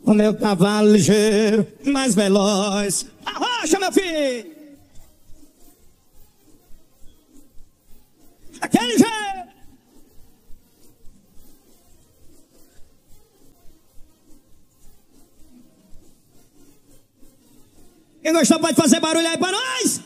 O meu cavalo ligeiro, mais veloz. Arrocha, meu filho! Aquele jeito! Quem gostou pode fazer barulho aí pra nós!